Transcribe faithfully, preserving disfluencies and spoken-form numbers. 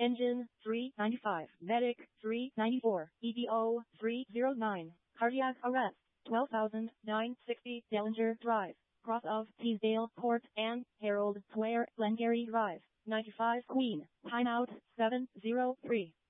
Engine three ninety-five, Medic three ninety-four, E D O three oh nine, Cardiac Arrest twelve thousand nine hundred sixty, Dellinger Drive, cross of Teesdale Court and Herald Square, Glengarry Drive, ninety-five Queen, timeout seven oh three.